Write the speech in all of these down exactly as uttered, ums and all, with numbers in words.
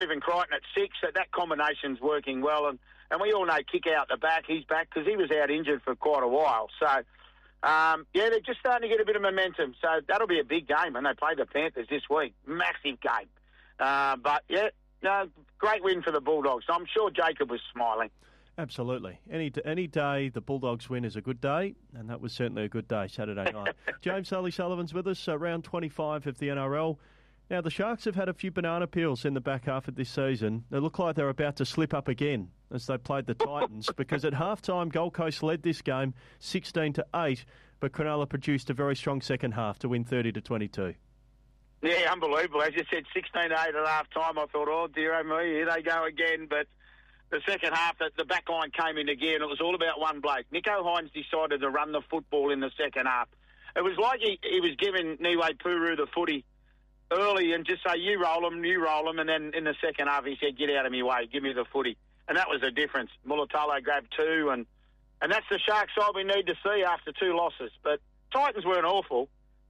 even Crichton at six. That, that combination's working well. And, and we all know Kick out the back. He's back because he was out injured for quite a while. So, um, yeah, they're just starting to get a bit of momentum. So that'll be a big game. And they play the Panthers this week. Massive game. Uh, but, yeah, no, great win for the Bulldogs. I'm sure Jacob was smiling. Absolutely. Any any day the Bulldogs win is a good day, and that was certainly a good day Saturday night. James Sully Sullivan's with us, uh, round twenty-five of the N R L. Now, the Sharks have had a few banana peels in the back half of this season. They look like they're about to slip up again as they played the Titans, because at halftime Gold Coast led this game sixteen to eight, but Cronulla produced a very strong second half to win thirty to twenty-two. Yeah, unbelievable. As you said, sixteen to eight at half-time. I thought, oh, dear oh me, here they go again. But the second half, the, the back line came in again. It was all about one bloke. Nico Hines decided to run the football in the second half. It was like he, he was giving Niue Puru the footy early and just say, you roll him, you roll him. And then in the second half, he said, get out of my way, give me the footy. And that was the difference. Mulatalo grabbed two, and, and that's the Sharks side we need to see after two losses. But Titans weren't awful.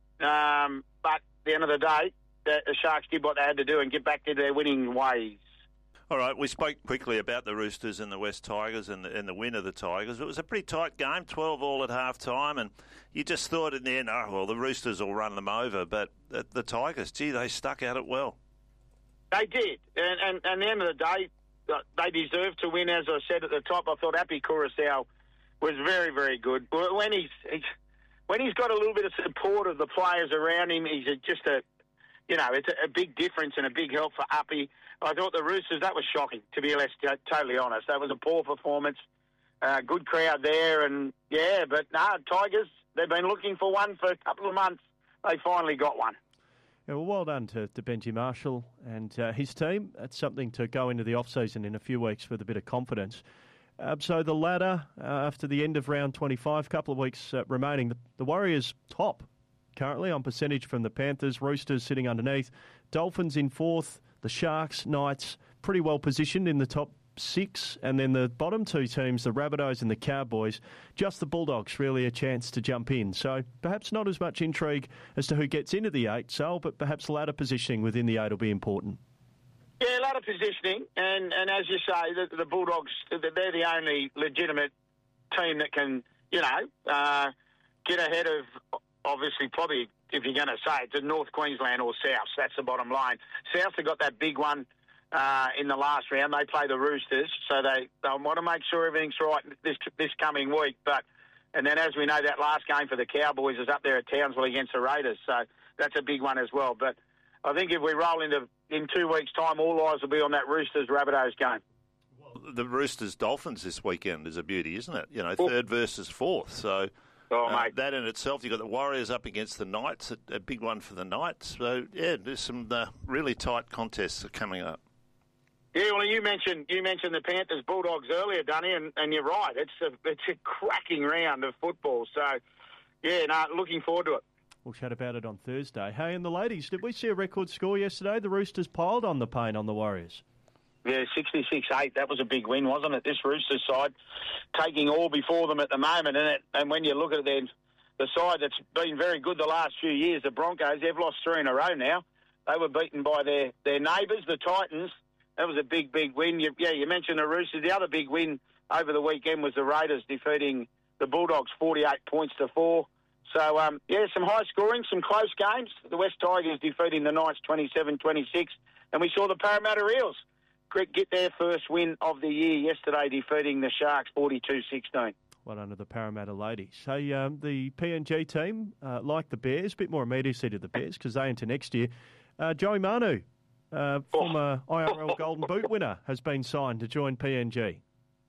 Um, but at the end of the day, the, the Sharks did what they had to do and get back to their winning ways. All right, we spoke quickly about the Roosters and the West Tigers and the, and the win of the Tigers. It was a pretty tight game, twelve all at half-time, and you just thought in the end, oh, well, the Roosters will run them over. But the, the Tigers, gee, they stuck at it well. They did. And, and, and at the end of the day, they deserved to win. As I said at the top, I thought Api Kurasau was very, very good. When he's, he's when he's got a little bit of support of the players around him, he's just a, you know, it's a, a big difference and a big help for Api. I thought the Roosters, that was shocking, to be less, totally honest. That was a poor performance. Uh, good crowd there, and yeah, but no, Tigers, they've been looking for one for a couple of months. They finally got one. Yeah, well, well done to, to Benji Marshall and uh, his team. That's something to go into the off-season in a few weeks with a bit of confidence. Uh, so the ladder, uh, after the end of round twenty-five, a couple of weeks uh, remaining, the, the Warriors top currently on percentage from the Panthers, Roosters sitting underneath, Dolphins in fourth, the Sharks, Knights, pretty well positioned in the top six. And then the bottom two teams, the Rabbitohs and the Cowboys, just the Bulldogs really a chance to jump in. So perhaps not as much intrigue as to who gets into the eight, Sol, but perhaps ladder positioning within the eight will be important. Yeah, ladder positioning. And, and as you say, the, the Bulldogs, they're the only legitimate team that can, you know, uh, get ahead of, obviously, probably, if you're going to say it, to North Queensland or South. That's the bottom line. South have got that big one uh, in the last round. They play the Roosters, so they, they want to make sure everything's right this this coming week. But and then, as we know, that last game for the Cowboys is up there at Townsville against the Raiders, so that's a big one as well. But I think if we roll into in two weeks' time, all eyes will be on that Roosters-Rabbitohs game. Well, the Roosters-Dolphins this weekend is a beauty, isn't it? You know, third versus fourth, so... Oh, uh, mate. That in itself, you've got the Warriors up against the Knights, a, a big one for the Knights. So, yeah, there's some uh, really tight contests coming up. Yeah, well, you mentioned you mentioned the Panthers Bulldogs earlier, Dunny, and, and you're right. It's a it's a cracking round of football. So, yeah, no, looking forward to it. We'll chat about it on Thursday. Hey, and the ladies, did we see a record score yesterday? The Roosters piled on the pain on the Warriors. Yeah, sixty-six eight. That was a big win, wasn't it? This Roosters side taking all before them at the moment. And, it, and when you look at it, the side that's been very good the last few years, the Broncos, they've lost three in a row now. They were beaten by their, their neighbours, the Titans. That was a big, big win. You, yeah, you mentioned the Roosters. The other big win over the weekend was the Raiders defeating the Bulldogs forty-eight points to four. So, um, yeah, some high scoring, some close games. The West Tigers defeating the Knights twenty-seven twenty-six. And we saw the Parramatta Eels get their first win of the year yesterday, defeating the Sharks forty-two sixteen. Well, under the Parramatta ladies. Hey, um, the P N G team, uh, like the Bears, a bit more immediacy to the Bears because they enter next year. Uh, Joey Manu, uh, former oh. I R L Golden Boot winner, has been signed to join P N G.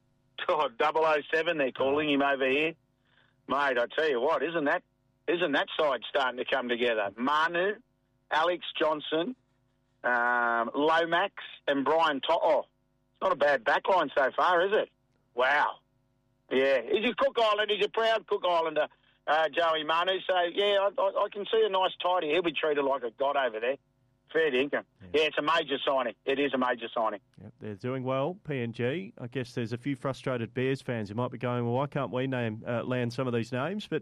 Oh, double oh seven, they're calling him over here. Mate, I tell you what, isn't that isn't that side starting to come together? Manu, Alex Johnson, Um, Lomax and Brian To'o. It's not a bad backline so far, is it? Wow. Yeah, he's a Cook Island. He's a proud Cook Islander, uh, Joey Manu. So, yeah, I, I, I can see a nice tidy. He'll be treated like a god over there. Fair income. Yeah. yeah, it's a major signing. It is a major signing. Yep, they're doing well, P N G. I guess there's a few frustrated Bears fans who might be going, well, why can't we name uh, land some of these names? But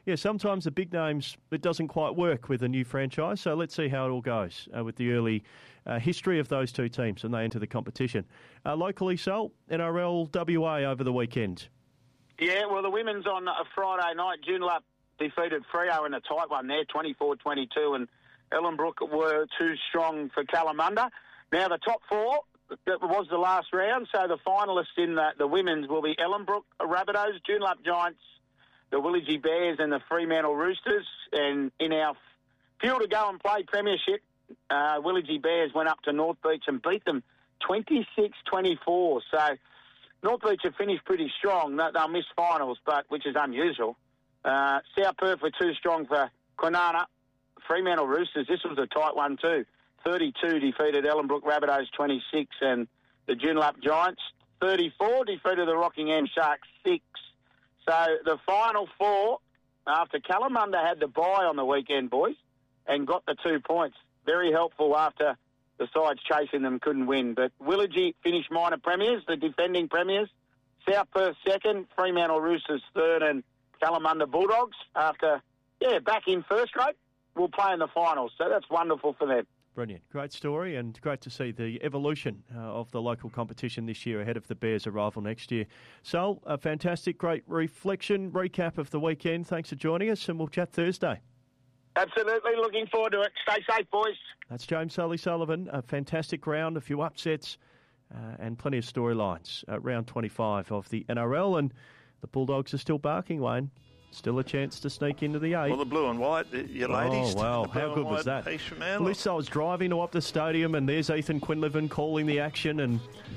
yeah, sometimes the big names, it doesn't quite work with a new franchise. So let's see how it all goes uh, with the early uh, history of those two teams when they enter the competition. Uh, locally, Sol, N R L W A over the weekend. Yeah, well, the women's on a Friday night. Joondalup defeated Freo in a tight one there, twenty-four twenty-two, and Ellenbrook were too strong for Kalamunda. Now, the top four, that was the last round, so the finalists in the, the women's will be Ellenbrook Rabbitohs, Joondalup Giants, the Willagee Bears and the Fremantle Roosters. And in our fuel to go and play premiership, uh, Willagee Bears went up to North Beach and beat them twenty-six twenty-four. So North Beach have finished pretty strong. They'll miss finals, but which is unusual. Uh, South Perth were too strong for Kwinana. Fremantle Roosters, this was a tight one too. thirty-two defeated Ellenbrook Rabbitohs twenty-six, and the Joondalup Giants thirty-four defeated the Rockingham Sharks six. So the final four, after Kalamunda had the bye on the weekend, boys, and got the two points. Very helpful after the sides chasing them couldn't win. But Willagee finished minor premiers, the defending premiers. South Perth second, Fremantle Roosters third, and Kalamunda Bulldogs, after, yeah, back in first grade, will play in the finals. So that's wonderful for them. Brilliant. Great story, and great to see the evolution uh, of the local competition this year ahead of the Bears' arrival next year. So, a fantastic, great reflection, recap of the weekend. Thanks for joining us, and we'll chat Thursday. Absolutely. Looking forward to it. Stay safe, boys. That's James Sully Sullivan. A fantastic round, a few upsets, uh, and plenty of storylines at round twenty-five of the N R L, and the Bulldogs are still barking, Wayne. Still a chance to sneak into the eight. Well, the blue and white, your ladies. Oh, wow. How good was that? Listen, I was driving to Optus Stadium, and there's Ethan Quinlivan calling the action, and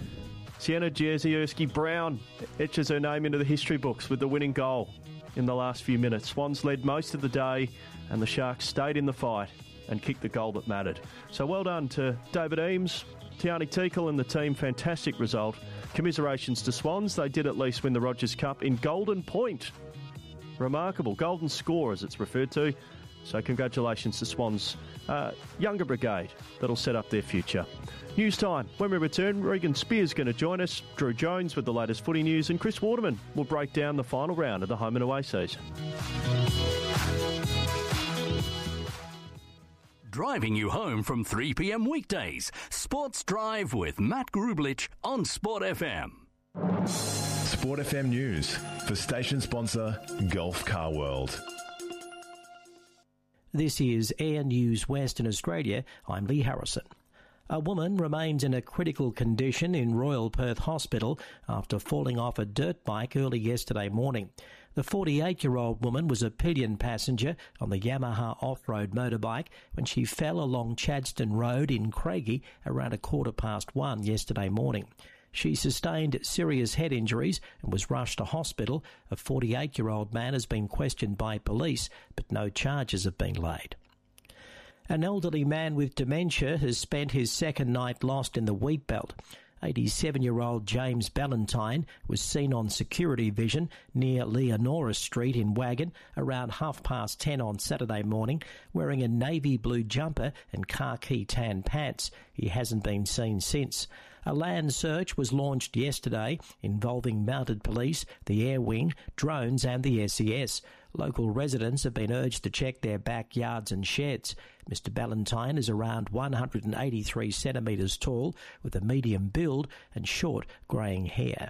Sienna Jerzy Brown etches her name into the history books with the winning goal in the last few minutes. Swans led most of the day, and the Sharks stayed in the fight and kicked the goal that mattered. So well done to David Eames, Tiani Teakle and the team. Fantastic result. Commiserations to Swans. They did at least win the Rogers Cup in Golden Point. Remarkable. Golden score, as it's referred to. So congratulations to Swans' uh, younger brigade that'll set up their future. News time. When we return, Regan Spears going to join us, Drew Jones with the latest footy news, and Chris Waterman will break down the final round of the home and away season. Driving you home from three p.m. weekdays. Sports Drive with Matt Grublich on Sport F M. Sport F M News for station sponsor Gulf Car World. This is Air News Western Australia. I'm Lee Harrison. A woman remains in a critical condition in Royal Perth Hospital after falling off a dirt bike early yesterday morning. The forty-eight-year-old woman was a pillion passenger on the Yamaha off-road motorbike when she fell along Chadstone Road in Craigie around a quarter past one yesterday morning. She sustained serious head injuries and was rushed to hospital. A forty-eight-year-old man has been questioned by police, but no charges have been laid. An elderly man with dementia has spent his second night lost in the wheat belt. eighty-seven-year-old James Ballantyne was seen on security vision near Leonora Street in Wagon around half past ten on Saturday morning, wearing a navy blue jumper and khaki tan pants. He hasn't been seen since. A land search was launched yesterday involving mounted police, the Air Wing, drones and the S E S. Local residents have been urged to check their backyards and sheds. Mister Ballantyne is around one hundred eighty-three centimetres tall with a medium build and short greying hair.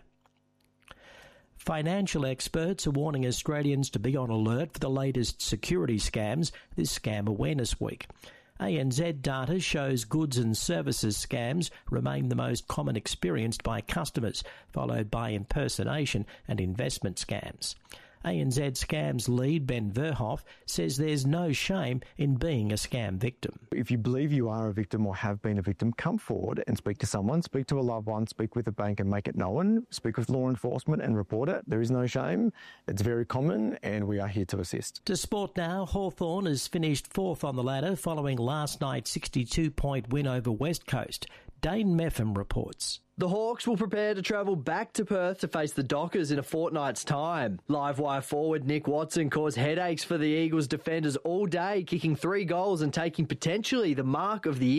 Financial experts are warning Australians to be on alert for the latest security scams this Scam Awareness Week. A N Z data shows goods and services scams remain the most common experienced by customers, followed by impersonation and investment scams. A N Z Scams lead Ben Verhoff says there's no shame in being a scam victim. If you believe you are a victim or have been a victim, come forward and speak to someone, speak to a loved one, speak with a bank and make it known, speak with law enforcement and report it. There is no shame. It's very common and we are here to assist. To sport now, Hawthorn has finished fourth on the ladder following last night's sixty-two point win over West Coast. Dane Meffam reports. The Hawks will prepare to travel back to Perth to face the Dockers in a fortnight's time. Livewire forward Nick Watson caused headaches for the Eagles defenders all day, kicking three goals and taking potentially the mark of the year.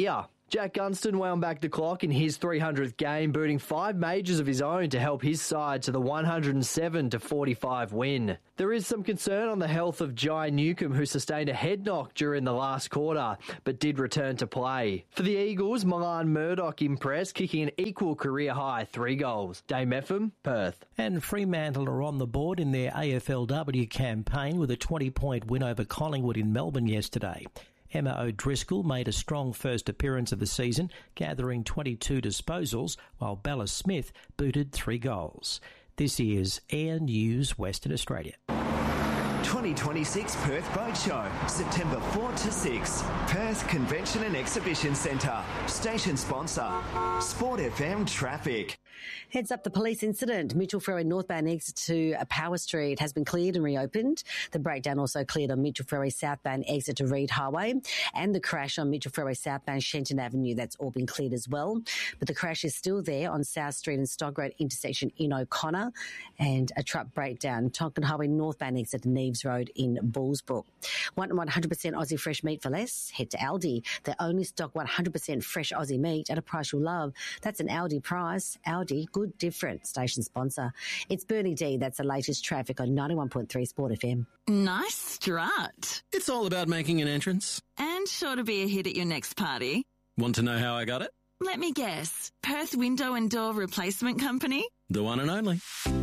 Jack Gunston wound back the clock in his three hundredth game, booting five majors of his own to help his side to the one hundred seven to forty-five win. There is some concern on the health of Jai Newcomb, who sustained a head knock during the last quarter, but did return to play. For the Eagles, Milan Murdoch impressed, kicking an equal career-high three goals. Dame F M, Perth. And Fremantle are on the board in their A F L W campaign with a twenty-point win over Collingwood in Melbourne yesterday. Emma O'Driscoll made a strong first appearance of the season, gathering twenty-two disposals, while Bella Smith booted three goals. This is Air News Western Australia. twenty twenty-six Perth Boat Show, September fourth to sixth. Perth Convention and Exhibition Centre. Station sponsor, Sport F M Traffic. Heads up the police incident. Mitchell Ferry northbound exit to Power Street has been cleared and reopened. The breakdown also cleared on Mitchell Ferry southbound exit to Reid Highway, and the crash on Mitchell Ferry southbound Shenton Avenue, that's all been cleared as well. But the crash is still there on South Street and Stock Road intersection in O'Connor, and a truck breakdown Tonkin Highway northbound exit to Neves Road in Bullsbrook. Want one hundred percent Aussie fresh meat for less? Head to Aldi. They only stock one hundred percent fresh Aussie meat at a price you'll love. That's an Aldi price. Aldi, good different. Station sponsor. It's Bernie D. That's the latest traffic on ninety-one point three Sport F M. Nice strut. It's all about making an entrance. And sure to be a hit at your next party. Want to know how I got it? Let me guess. Perth Window and Door Replacement Company? The one and only.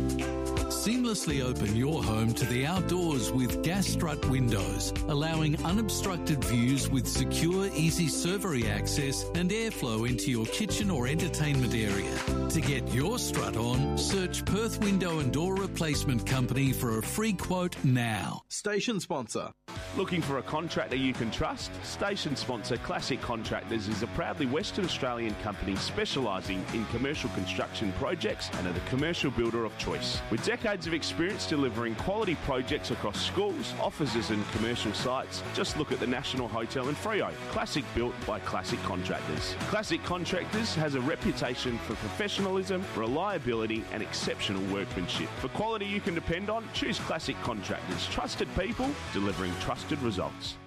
Seamlessly open your home to the outdoors with Gas Strut Windows, allowing unobstructed views with secure, easy servery access and airflow into your kitchen or entertainment area. To get your strut on, search Perth Window and Door Replacement Company for a free quote now. Station sponsor. Looking for a contractor you can trust? Station sponsor Classic Contractors is a proudly Western Australian company specialising in commercial construction projects and are the commercial builder of choice. With decades of experience delivering quality projects across schools, offices and commercial sites, just look at the National Hotel in Freo. Classic built by Classic Contractors. Classic Contractors has a reputation for professionalism, reliability and exceptional workmanship. For quality you can depend on, choose Classic Contractors. Trusted people delivering trusted results.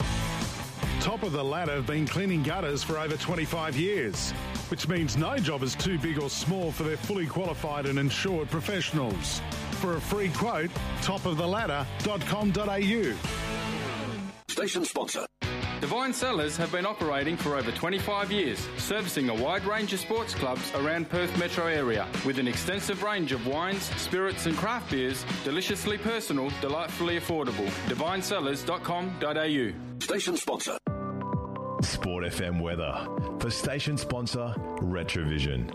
Top of the Ladder have been cleaning gutters for over twenty-five years, which means no job is too big or small for their fully qualified and insured professionals. For a free quote, top of the ladder dot com dot a u. Station sponsor. Divine Cellars have been operating for over twenty-five years, servicing a wide range of sports clubs around Perth metro area, with an extensive range of wines, spirits and craft beers, deliciously personal, delightfully affordable. divine cellars dot com dot a u. Station sponsor. Sport F M weather for station sponsor Retrovision.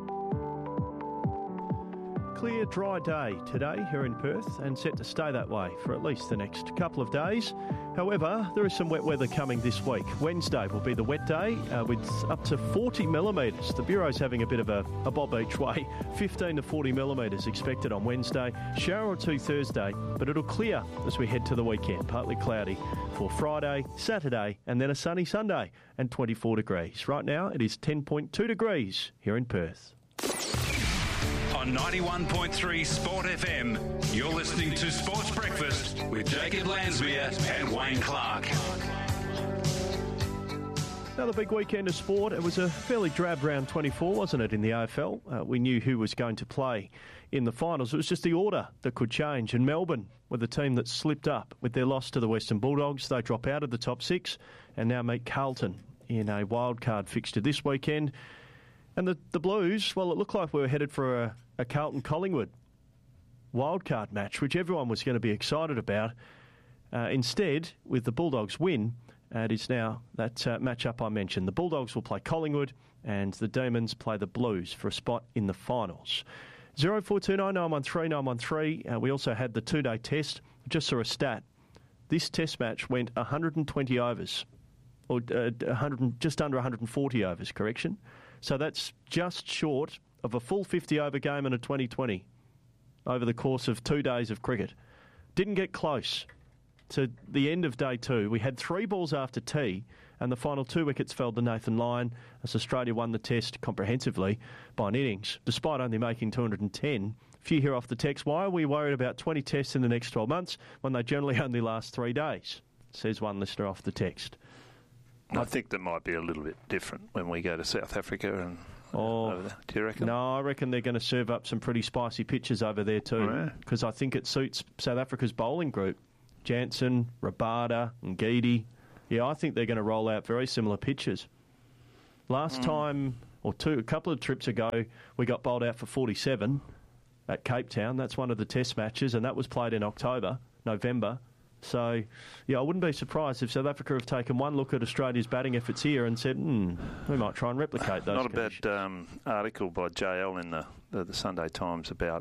Clear, dry day today here in Perth and set to stay that way for at least the next couple of days. However, there is some wet weather coming this week. Wednesday will be the wet day uh, with up to forty millimetres. The Bureau's having a bit of a, a bob each way. fifteen to forty millimetres expected on Wednesday. Shower or two Thursday, but it'll clear as we head to the weekend. Partly cloudy for Friday, Saturday and then a sunny Sunday and twenty-four degrees. Right now it is ten point two degrees here in Perth. On ninety-one point three Sport F M, you're listening to Sports Breakfast with Jacob Lansmere and Wayne Clark. Another big weekend of sport. It was a fairly drab round twenty-four, wasn't it, in the A F L? Uh, we knew who was going to play in the finals. It was just the order that could change. And Melbourne were the team that slipped up with their loss to the Western Bulldogs. They drop out of the top six and now meet Carlton in a wildcard fixture this weekend. And the, the Blues, well, it looked like we were headed for a, a Carlton-Collingwood wildcard match, which everyone was going to be excited about. Uh, instead, with the Bulldogs win, uh, it is now that uh, match-up I mentioned. The Bulldogs will play Collingwood and the Demons play the Blues for a spot in the finals. zero four two nine nine one three nine one three. Uh, we also had the two-day test. I just saw a stat. This test match went one hundred twenty overs, or uh, one hundred, just under one hundred forty overs, correction. So that's just short of a full fifty-over game in a twenty twenty over the course of two days of cricket. Didn't get close to the end of day two. We had three balls after tea, and the final two wickets fell to Nathan Lyon as Australia won the test comprehensively by an innings, despite only making two hundred ten. A few here off the text. Why are we worried about twenty tests in the next twelve months when they generally only last three days? Says one listener off the text. I think that might be a little bit different when we go to South Africa and oh, over there. Do you reckon? No, I reckon they're going to serve up some pretty spicy pitches over there too, because I think it suits South Africa's bowling group. Jansen, Rabada, and Ngidi. Yeah, I think they're going to roll out very similar pitches. Last mm. time, or two, a couple of trips ago, we got bowled out for forty-seven at Cape Town. That's one of the test matches, and that was played in October, November. So, yeah, I wouldn't be surprised if South Africa have taken one look at Australia's batting efforts here and said, hmm, we might try and replicate those. Not a bad um, article by J L in the, the, the Sunday Times about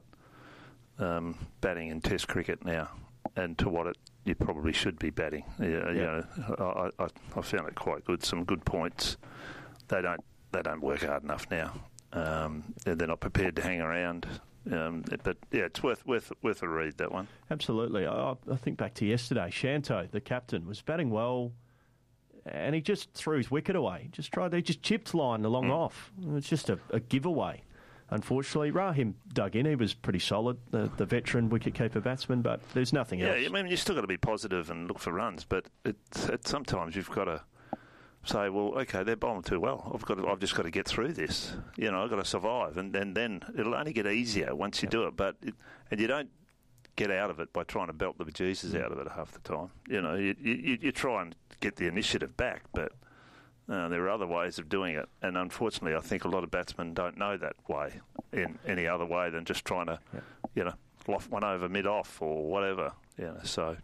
um, batting in Test cricket now and to what it you probably should be batting. Yeah, yeah. You know, I, I, I found it quite good. Some good points. They don't they don't work hard enough now. Um, they're not prepared to hang around. Um, but yeah, it's worth worth worth a read, that one. Absolutely. I, I think back to yesterday. Shanto, the captain, was batting well, and he just threw his wicket away. Just tried. He just chipped line along mm. off. It was just a, a giveaway. Unfortunately, Rahim dug in. He was pretty solid, the, the veteran wicket-keeper batsman, but there's nothing else. Yeah, I mean, you've still got to be positive and look for runs, but it, it, sometimes you've got to say, well, okay, they're bowling too well. I've got, to, I've just got to get through this. You know, I've got to survive, and then, then it'll only get easier once you do it. But it, and you don't get out of it by trying to belt the bejesus out of it half the time. You know, you, you, you try and get the initiative back, but Uh, there are other ways of doing it, and unfortunately I think a lot of batsmen don't know that way in any other way than just trying to, yeah. you know, loft one over mid-off or whatever. You know, so,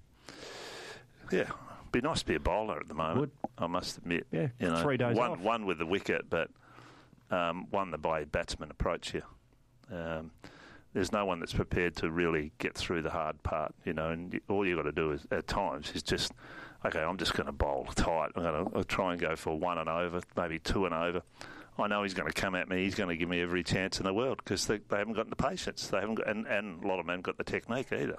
yeah, it'd be nice to be a bowler at the moment, Would. I must admit. Yeah, you know, three days one, off. One with the wicket, but um, one the way batsmen approach you. Um, there's no one that's prepared to really get through the hard part, you know, and all you've got to do is, at times is just... okay, I'm just going to bowl tight. I'm going to try and go for one and over, maybe two and over. I know he's going to come at me. He's going to give me every chance in the world because they, they haven't got the patience. They haven't got, and, and a lot of them haven't got the technique either.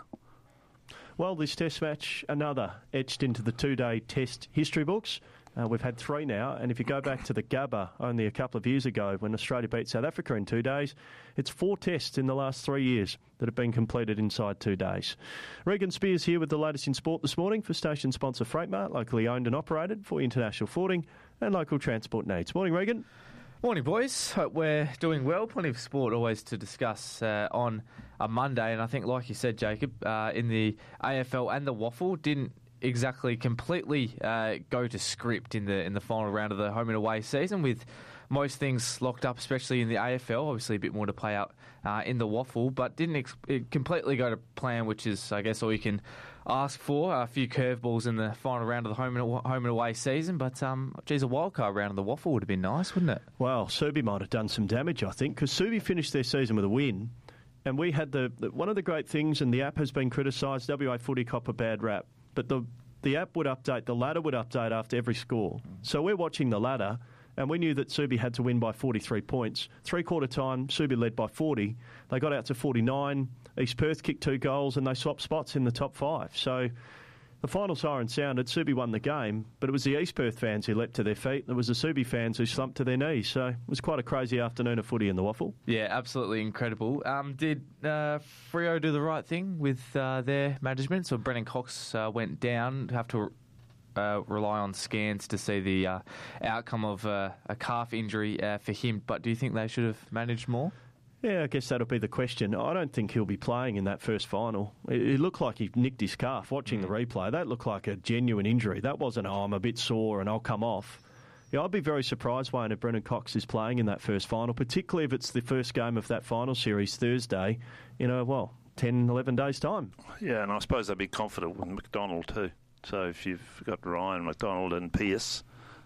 Well, this Test match, another etched into the two-day Test history books. Uh, we've had three now, and if you go back to the Gabba only a couple of years ago when Australia beat South Africa in two days, it's four tests in the last three years that have been completed inside two days. Regan Spears here with the latest in sport this morning for station sponsor Freightmart, locally owned and operated for international forwarding and local transport needs. Morning, Regan. Morning, boys. Hope we're doing well. Plenty of sport always to discuss uh, on a Monday, and I think, like you said, Jacob, uh, in the A F L and the Waffle, didn't exactly completely uh, go to script in the in the final round of the home and away season, with most things locked up, especially in the A F L. Obviously, a bit more to play out uh, in the Waffle, but didn't ex- completely go to plan, which is, I guess, all you can ask for. A few curveballs in the final round of the home and, home and away season, but um, geez, a wildcard round of the Waffle would have been nice, wouldn't it? Well, Subi might have done some damage, I think, because Subi finished their season with a win, and we had the, the one of the great things, and the app has been criticised. W A Footy cop a bad rap. But the the app would update, the ladder would update after every score. So we're watching the ladder, and we knew that Subi had to win by forty-three points. Three-quarter time, Subi led by forty. They got out to forty-nine. East Perth kicked two goals, and they swapped spots in the top five. So the final siren sounded. Subi won the game, but it was the East Perth fans who leapt to their feet. There was the Subi fans who slumped to their knees. So it was quite a crazy afternoon of footy in the Waffle. Yeah, absolutely incredible. Um, did uh, Freo do the right thing with uh, their management? So Brennan Cox uh, went down, have to uh, rely on scans to see the uh, outcome of uh, a calf injury uh, for him. But do you think they should have managed more? Yeah, I guess that'll be the question. I don't think he'll be playing in that first final. It, it looked like he nicked his calf. Watching mm. the replay, that looked like a genuine injury. That wasn't, oh, I'm a bit sore and I'll come off. Yeah, I'd be very surprised, Wayne, if Brennan Cox is playing in that first final, particularly if it's the first game of that final series Thursday, you know, well, ten, eleven days' time. Yeah, and I suppose they'd be confident with McDonald too. So if you've got Ryan, McDonald and Pearce,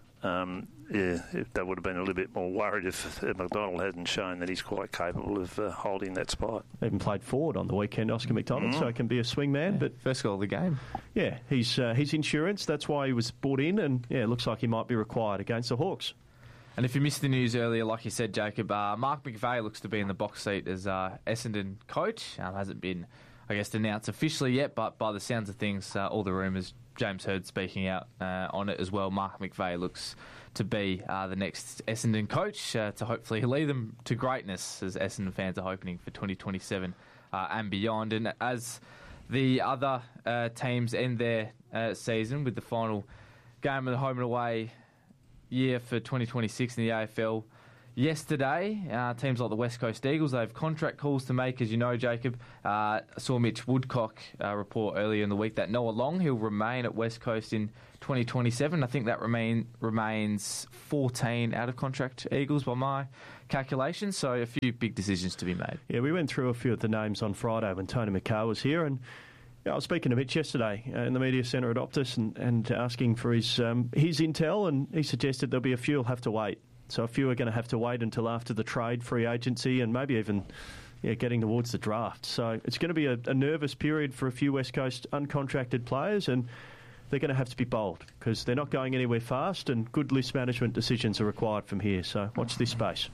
um, yeah, if they would have been a little bit more worried if, if McDonald hadn't shown that he's quite capable of uh, holding that spot. Even played forward on the weekend, Oscar McDonald, mm. so he can be a swing man. Yeah, but first goal of the game. Yeah, he's uh, his insurance. That's why he was brought in, and yeah, it looks like he might be required against the Hawks. And if you missed the news earlier, like you said, Jacob, uh, Mark McVeigh looks to be in the box seat as uh, Essendon coach. Um, hasn't been, I guess, announced officially yet, but by the sounds of things, uh, all the rumours, James Hird speaking out uh, on it as well. Mark McVeigh looks to be uh, the next Essendon coach uh, to hopefully lead them to greatness, as Essendon fans are hoping for twenty twenty-seven uh, and beyond. And as the other uh, teams end their uh, season with the final game of the home and away year for twenty twenty-six in the A F L. Yesterday, uh, teams like the West Coast Eagles, they have contract calls to make, as you know, Jacob. Uh, I saw Mitch Woodcock uh, report earlier in the week that Noah Long, he'll remain at West Coast in twenty twenty-seven. I think that remain remains fourteen out of contract Eagles by my calculations, so a few big decisions to be made. Yeah, we went through a few of the names on Friday when Tony McCarr was here, and yeah, I was speaking to Mitch yesterday uh, in the media centre at Optus and, and asking for his um, his intel, and he suggested there'll be a few who'll have to wait. So a few are going to have to wait until after the trade, free agency, and maybe even yeah, getting towards the draft. So it's going to be a, a nervous period for a few West Coast uncontracted players, and they're going to have to be bold because they're not going anywhere fast, and good list management decisions are required from here. So watch this space.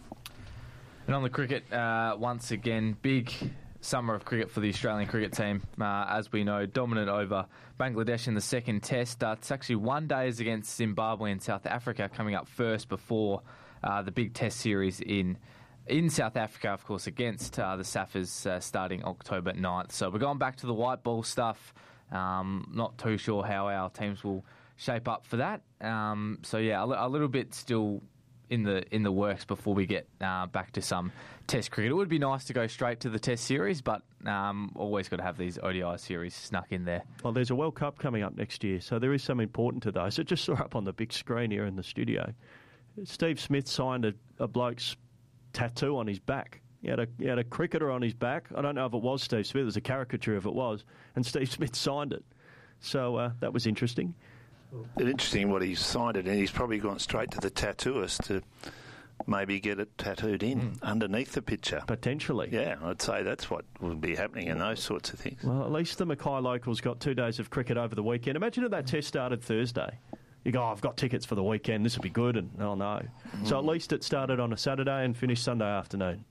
And on the cricket, uh, once again, big summer of cricket for the Australian cricket team. Uh, as we know, dominant over Bangladesh in the second test. Uh, it's actually one days against Zimbabwe and South Africa coming up first before uh, the big test series in in South Africa, of course, against uh, the Saffers uh, starting October ninth. So we're going back to the white ball stuff. Um, not too sure how our teams will shape up for that. Um, so, yeah, a, a little bit still in the in the works before we get uh, back to some Test cricket. It would be nice to go straight to the Test series, but um, always got to have these O D I series snuck in there. Well, there's a World Cup coming up next year, so there is some important to those. I just saw up on the big screen here in the studio. Steve Smith signed a, a bloke's tattoo on his back. He had, a, he had a cricketer on his back. I don't know if it was Steve Smith. There's a caricature if it was, and Steve Smith signed it. So uh, that was interesting. It's interesting what he's signed it, and he's probably gone straight to the tattooist to maybe get it tattooed in mm. underneath the picture. Potentially. Yeah, I'd say that's what would be happening in those sorts of things. Well, at least the Mackay Locals got two days of cricket over the weekend. Imagine if that test started Thursday. You go, oh, I've got tickets for the weekend, this will be good, and oh no. Mm. So at least it started on a Saturday and finished Sunday afternoon.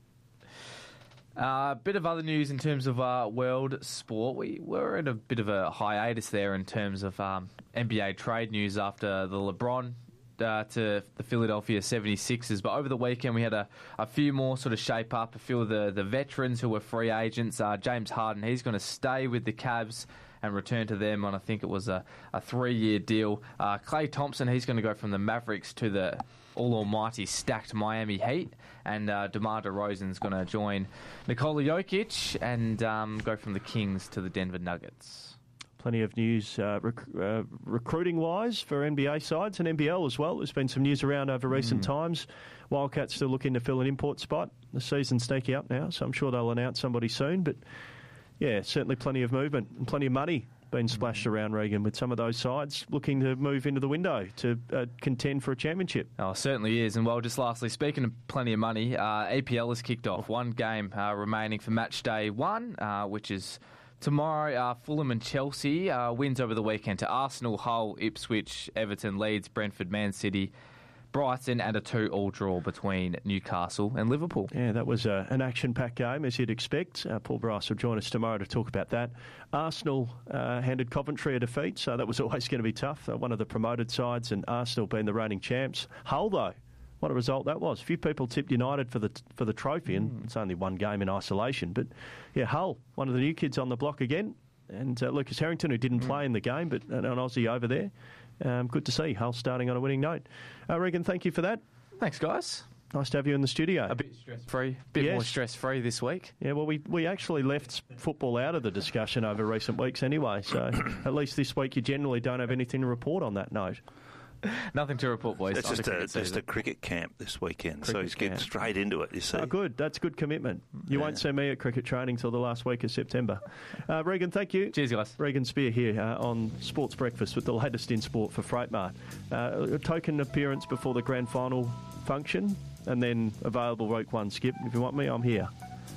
A uh, bit of other news in terms of uh, world sport. We were in a bit of a hiatus there in terms of um, N B A trade news after the LeBron uh, to the Philadelphia seventy-sixers. But over the weekend, we had a, a few more sort of shape up. A few of the, the veterans who were free agents. Uh, James Harden, he's going to stay with the Cavs and return to them on, I think it was a, a three-year deal. Uh, Klay Thompson, he's going to go from the Mavericks to the all-almighty stacked Miami Heat. And uh, DeMar DeRozan's going to join Nikola Jokic and um, go from the Kings to the Denver Nuggets. Plenty of news uh, rec- uh, recruiting-wise for N B A sides and N B L as well. There's been some news around over recent mm. times. Wildcats still looking to fill an import spot. The season's sneaking up now, so I'm sure they'll announce somebody soon. But, yeah, certainly plenty of movement and plenty of money been splashed around, Regan, with some of those sides looking to move into the window to uh, contend for a championship. Oh, certainly is. And, well, just lastly, speaking of plenty of money, uh, A P L has kicked off. One game uh, remaining for match day one, uh, which is tomorrow. Uh, Fulham and Chelsea uh, wins over the weekend to Arsenal, Hull, Ipswich, Everton, Leeds, Brentford, Man City, Brighton, and a two-all draw between Newcastle and Liverpool. Yeah, that was uh, an action-packed game, as you'd expect. Uh, Paul Bryce will join us tomorrow to talk about that. Arsenal uh, handed Coventry a defeat, so that was always going to be tough. Uh, one of the promoted sides, and Arsenal being the reigning champs. Hull, though, what a result that was. A few people tipped United for the for the trophy, and mm. it's only one game in isolation. But, yeah, Hull, one of the new kids on the block again. And uh, Lucas Harrington, who didn't mm. play in the game, but an Aussie over there. Um, good to see Hull starting on a winning note. Uh, Regan, thank you for that. Thanks, guys. Nice to have you in the studio. A bit stress-free, a bit yes. more stress-free this week. Yeah, well, we, we actually left football out of the discussion over recent weeks anyway, so at least this week you generally don't have anything to report on that note. Nothing to report, boys. It's just a, just a cricket camp this weekend, cricket so he's getting straight into it, you see. Oh, good. That's good commitment. You yeah. won't see me at cricket training till the last week of September. Uh, Regan, thank you. Cheers, guys. Regan Spear here uh, on Sports Breakfast with the latest in sport for Freight Mart. Uh, a token appearance before the grand final function, and then available week one skip. If you want me, I'm here.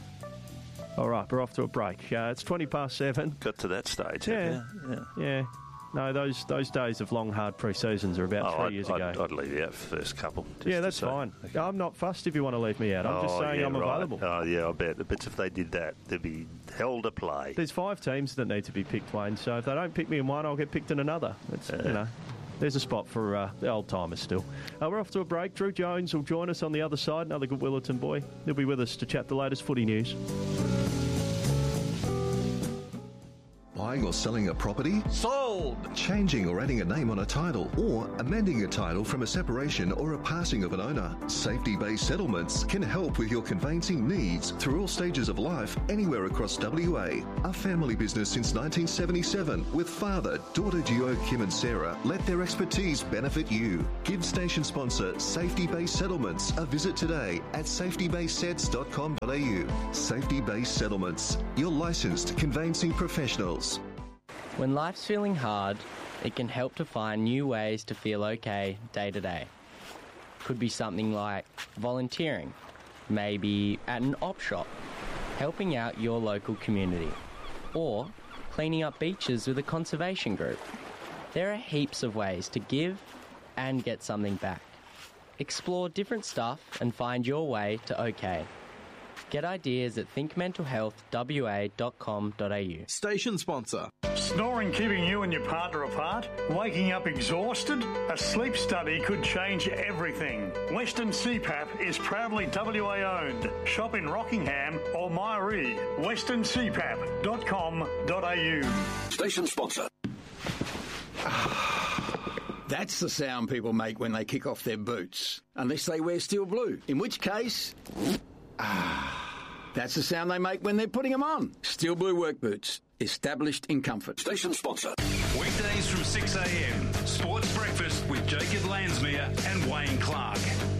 All right, we're off to a break. Uh, it's twenty past seven. Got to that stage, yeah. Yeah. yeah. No, those those days of long, hard pre-seasons are about oh, three I'd, years I'd, ago. I'd leave you out for the first couple. Yeah, that's fine. Okay. I'm not fussed if you want to leave me out. I'm oh, just saying yeah, I'm right. available. Oh, yeah, I bet. But if they did that, there'd be hell to play. There's five teams that need to be picked, Wayne, so if they don't pick me in one, I'll get picked in another. It's, yeah. you know, there's a spot for uh, the old-timers still. Uh, we're off to a break. Drew Jones will join us on the other side, another good Willerton boy. He'll be with us to chat the latest footy news. Buying or selling a property? Sold! sold. Changing or adding a name on a title, or amending a title from a separation or a passing of an owner. Safety-based settlements can help with your conveyancing needs through all stages of life, anywhere across W A. A family business since nineteen seventy-seven, with father, daughter duo Kim and Sarah. Let their expertise benefit you. Give station sponsor Safety-based Settlements a visit today at safety based sets dot com dot a u. Safety-based Settlements, your licensed conveyancing professionals. When life's feeling hard, it can help to find new ways to feel okay day to day. Could be something like volunteering, maybe at an op shop, helping out your local community, or cleaning up beaches with a conservation group. There are heaps of ways to give and get something back. Explore different stuff and find your way to OK. Get ideas at think mental health w a dot com dot a u. Station sponsor. Snoring keeping you and your partner apart? Waking up exhausted? A sleep study could change everything. Western C PAP is proudly W A owned. Shop in Rockingham or Myree. western c pap dot com dot a u. Station sponsor. That's the sound people make when they kick off their boots. Unless they wear steel blue. In which case... Ah, that's the sound they make when they're putting them on. Steel blue work boots. Established in comfort. Station sponsor. Weekdays from six a m. Sports Breakfast with Jacob Lansmere and Wayne Clark.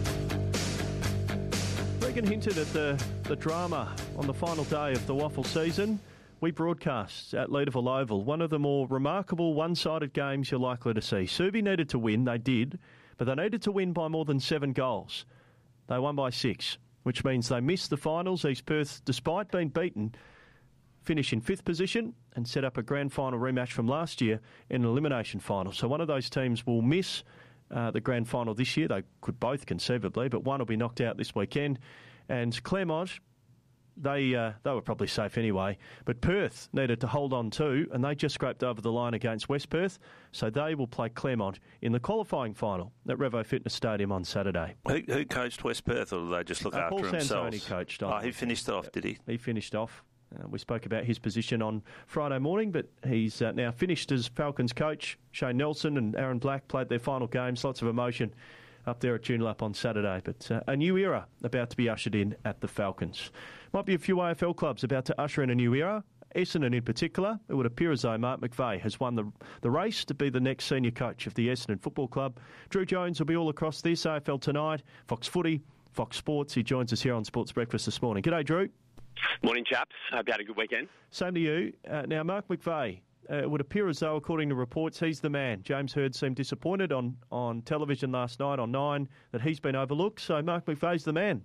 Regan hinted at the, the drama on the final day of the Waffle season. We broadcast at Leederville Oval, one of the more remarkable one-sided games you're likely to see. Subi needed to win, they did, but they needed to win by more than seven goals. They won by six, which means they missed the finals. East Perth, despite being beaten, finish in fifth position and set up a grand final rematch from last year in an elimination final. So one of those teams will miss uh, the grand final this year. They could both conceivably, but one will be knocked out this weekend. And Claremont, they uh, they were probably safe anyway. But Perth needed to hold on too, and they just scraped over the line against West Perth. So they will play Claremont in the qualifying final at Revo Fitness Stadium on Saturday. Who, who coached West Perth, or did they just look uh, after Paul themselves? Paul Sansoni coached. Oh, he finished off, did he? He finished off. Uh, we spoke about his position on Friday morning, but he's uh, now finished as Falcons coach. Shane Nelson and Aaron Black played their final games. Lots of emotion up there at Joondalup on Saturday. But uh, a new era about to be ushered in at the Falcons. Might be a few A F L clubs about to usher in a new era. Essendon in particular. It would appear as though Mark McVeigh has won the, the race to be the next senior coach of the Essendon Football Club. Drew Jones will be all across this A F L tonight. Fox Footy, Fox Sports. He joins us here on Sports Breakfast this morning. G'day, Drew. Morning, chaps. Hope you had a good weekend. Same to you. Uh, now, Mark McVeigh, uh, it would appear as though, according to reports, he's the man. James Hird seemed disappointed on, on television last night on Nine that he's been overlooked. So Mark McVeigh's the man.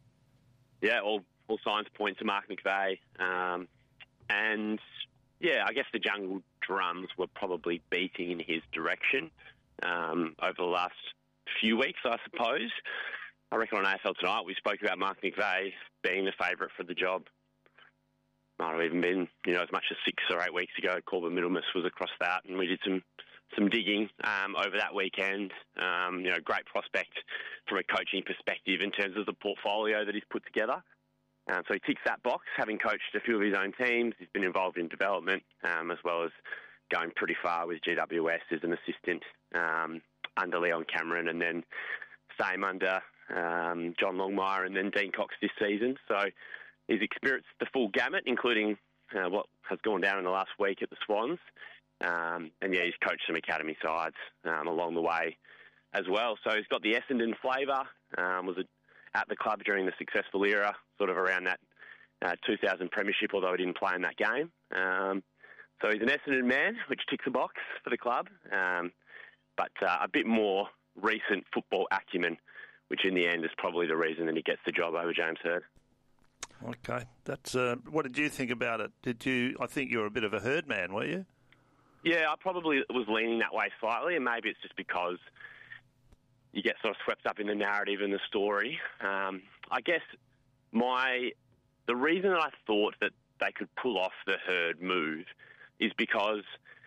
Yeah, all, all signs point to Mark McVeigh. Um, and, yeah, I guess the jungle drums were probably beating in his direction um, over the last few weeks, I suppose. I reckon on A F L Tonight we spoke about Mark McVeigh being the favourite for the job. Might have even been, you know, as much as six or eight weeks ago, Corbin Middlemas was across that, and we did some some digging um, over that weekend. Um, you know, great prospect from a coaching perspective in terms of the portfolio that he's put together. Um, so he ticks that box, having coached a few of his own teams. He's been involved in development, um, as well as going pretty far with G W S as an assistant um, under Leon Cameron, and then same under um, John Longmire and then Dean Cox this season. So he's experienced the full gamut, including uh, what has gone down in the last week at the Swans. Um, and, yeah, he's coached some academy sides um, along the way as well. So he's got the Essendon flavour, um, was at the club during the successful era, sort of around that uh, two thousand premiership, although he didn't play in that game. Um, so he's an Essendon man, which ticks a box for the club, um, but uh, a bit more recent football acumen, which in the end is probably the reason that he gets the job over James Hird. Okay, that's uh, what did you think about it? Did you? I think you were a bit of a Hird man, were you? Yeah, I probably was leaning that way slightly, and maybe it's just because you get sort of swept up in the narrative and the story. Um, I guess my the reason that I thought that they could pull off the Hird move is because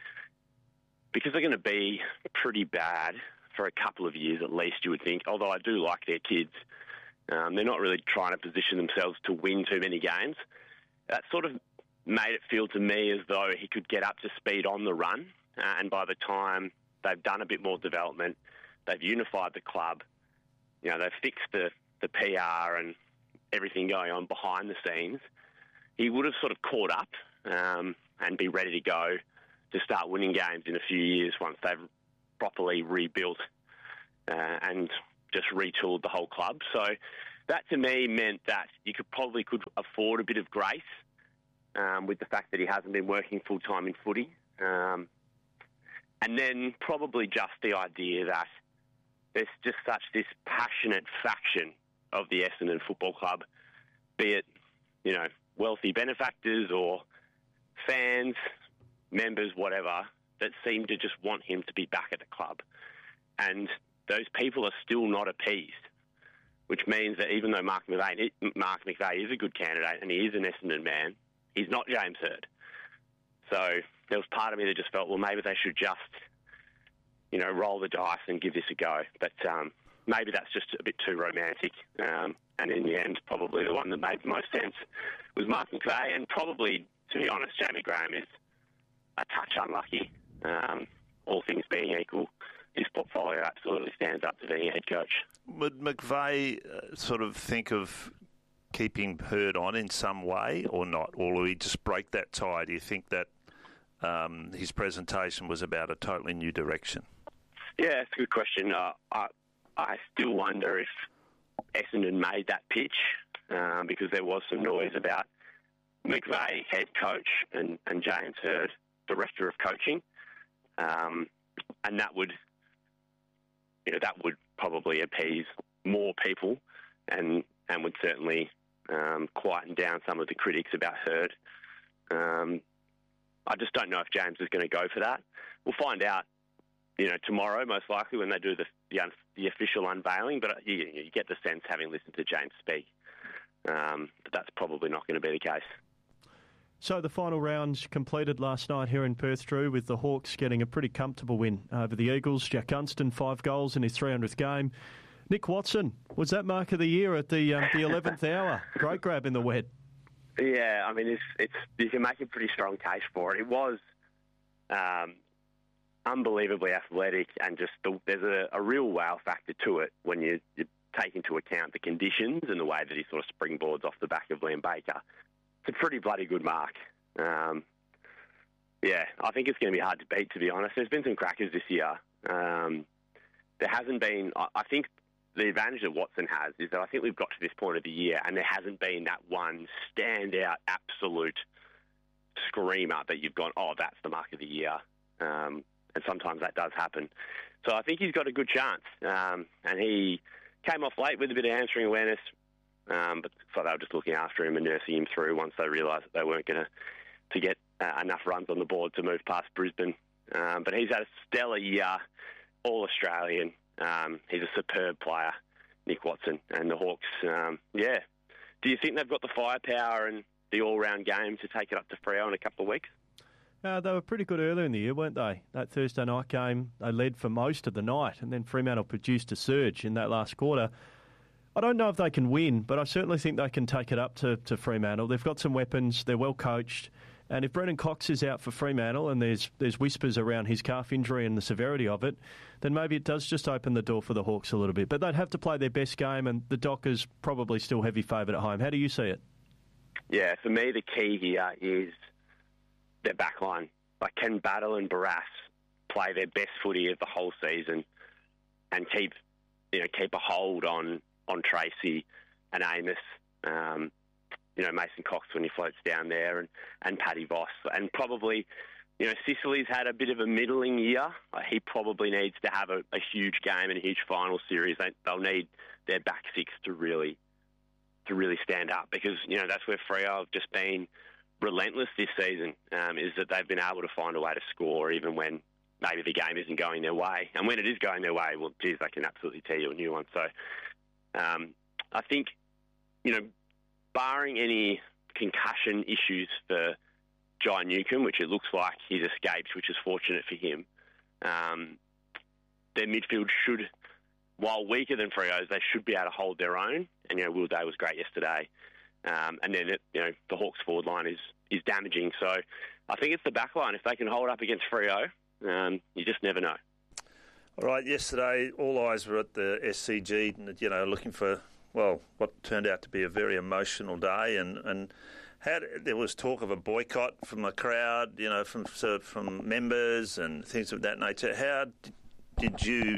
because they're going to be pretty bad for a couple of years at least, you would think, although I do like their kids. Um, they're not really trying to position themselves to win too many games. That sort of made it feel to me as though he could get up to speed on the run uh, and by the time they've done a bit more development, they've unified the club, you know, they've fixed the, the P R and everything going on behind the scenes, he would have sort of caught up um, and be ready to go to start winning games in a few years once they've properly rebuilt uh, and just retooled the whole club. So that to me meant that you could probably could afford a bit of grace um, with the fact that he hasn't been working full-time in footy. Um, and then probably just the idea that there's just such this passionate faction of the Essendon Football Club, be it, you know, wealthy benefactors or fans, members, whatever, that seem to just want him to be back at the club. And those people are still not appeased, which means that even though Mark McVeigh, Mark McVeigh is a good candidate and he is an Essendon man, he's not James Hird. So there was part of me that just felt, well, maybe they should just, you know, roll the dice and give this a go. But um, maybe that's just a bit too romantic. Um, and in the end, probably the one that made the most sense was Mark McVeigh. And probably, to be honest, Jamie Graham is a touch unlucky. Um, all things being equal, his portfolio absolutely stands up to being a head coach. Would McVeigh uh, sort of think of keeping Hird on in some way or not? Or will he just break that tie? Do you think that um, his presentation was about a totally new direction? Yeah, it's a good question. Uh, I, I still wonder if Essendon made that pitch um, because there was some noise about McVeigh, head coach, and, and James Hird, director of coaching. Um, and that would, you know, that would probably appease more people and and would certainly um, quieten down some of the critics about Hird. Um, I just don't know if James is going to go for that. We'll find out, you know, tomorrow, most likely, when they do the the, un, the official unveiling. But you, you get the sense, having listened to James speak, um, that that's probably not going to be the case. So the final rounds completed last night here in Perth, Drew, with the Hawks getting a pretty comfortable win over the Eagles. Jack Gunston, five goals in his three hundredth game. Nick Watson was that mark of the year at the um, the eleventh hour. Great grab in the wet. Yeah, I mean, it's it's you can make a pretty strong case for it. It was um, unbelievably athletic, and just the, there's a, a real wow factor to it when you, you take into account the conditions and the way that he sort of springboards off the back of Liam Baker. It's a pretty bloody good mark. Um, yeah, I think it's going to be hard to beat, to be honest. There's been some crackers this year. Um, there hasn't been... I, I think the advantage that Watson has is that I think we've got to this point of the year and there hasn't been that one standout, absolute screamer that you've gone, oh, that's the mark of the year. Um, and sometimes that does happen. So I think he's got a good chance. Um, and he came off late with a bit of hamstring awareness. Um, but so they were just looking after him and nursing him through once they realised that they weren't going to to get uh, enough runs on the board to move past Brisbane. Um, but he's had a stellar year, all-Australian. Um, he's a superb player, Nick Watson. And the Hawks, um, yeah. Do you think they've got the firepower and the all-round game to take it up to Freo in a couple of weeks? Uh, they were pretty good earlier in the year, weren't they? That Thursday night game, they led for most of the night, and then Fremantle produced a surge in that last quarter. I don't know if they can win, but I certainly think they can take it up to, to Fremantle. They've got some weapons, they're well coached, and if Brendan Cox is out for Fremantle and there's there's whispers around his calf injury and the severity of it, then maybe it does just open the door for the Hawks a little bit. But they'd have to play their best game, and the Dockers probably still heavy favourite at home. How do you see it? Yeah, for me the key here is their backline. Like, can Battle and Barras play their best footy of the whole season and keep, you know, keep a hold on on Tracy and Amos, um, you know, Mason Cox when he floats down there, and, and Paddy Voss. And probably, you know, Sicily's had a bit of a middling year. Uh, he probably needs to have a, a huge game and a huge final series. They, they'll need their back six to really to really stand up, because, you know, that's where Freo have just been relentless this season, um, is that they've been able to find a way to score even when maybe the game isn't going their way. And when it is going their way, well, geez, they can absolutely tell you a new one. So Um, I think, you know, barring any concussion issues for Jai Newcombe, which it looks like he's escaped, which is fortunate for him, um, their midfield should, while weaker than Freo's, they should be able to hold their own. And, you know, Will Day was great yesterday. Um, and then, it, you know, the Hawks forward line is, is damaging. So I think it's the back line. If they can hold up against Freo, Um, you just never know. All right, yesterday all eyes were at the S C G, you know, looking for, well, what turned out to be a very emotional day, and, and how there was talk of a boycott from the crowd, you know, from so from members and things of that nature. How did you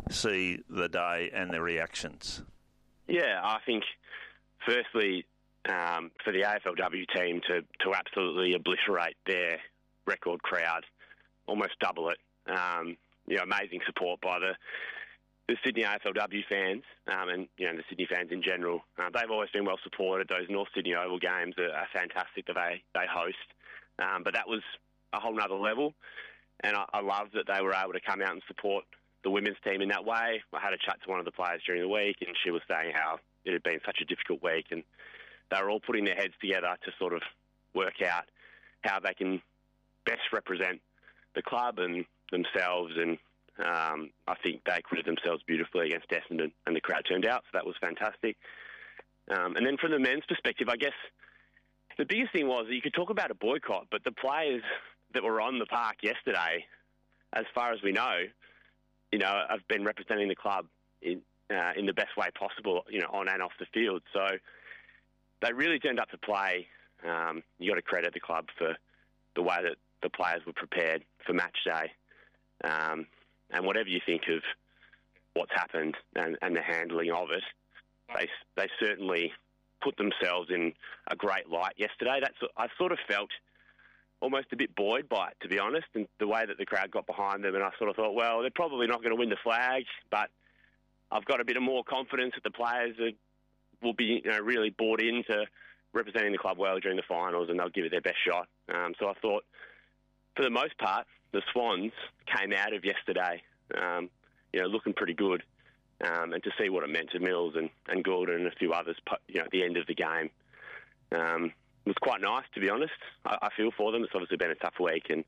see the day and the reactions? Yeah, I think, firstly, um, for the A F L W team to, to absolutely obliterate their record crowd, almost double it. Um, you know, amazing support by the the Sydney A F L W fans um, and, you know, the Sydney fans in general. Uh, they've always been well supported. Those North Sydney Oval games are, are fantastic that they, they host. Um, but that was a whole nother level. And I, I love that they were able to come out and support the women's team in that way. I had a chat to one of the players during the week, and she was saying how it had been such a difficult week, and they were all putting their heads together to sort of work out how they can best represent the club and themselves, and um, I think they acquitted themselves beautifully against Essendon, and the crowd turned out, so that was fantastic. Um, and then from the men's perspective, I guess the biggest thing was that you could talk about a boycott, but the players that were on the park yesterday, as far as we know, you know, have been representing the club in uh, in the best way possible, you know, on and off the field. So they really turned up to play. Um, you got to credit the club for the way that the players were prepared for match day. Um, and whatever you think of what's happened and, and the handling of it, they they certainly put themselves in a great light yesterday. That's I sort of felt almost a bit buoyed by it, to be honest, and the way that the crowd got behind them. And I sort of thought, well, they're probably not going to win the flag, but I've got a bit of more confidence that the players are, will be, you know, really bought into representing the club well during the finals, and they'll give it their best shot. Um, so I thought, for the most part, the Swans came out of yesterday, um, you know, looking pretty good. Um, and to see what it meant to Mills and, and Gordon and a few others, you know, at the end of the game, um, was quite nice, to be honest. I, I feel for them. It's obviously been a tough week, and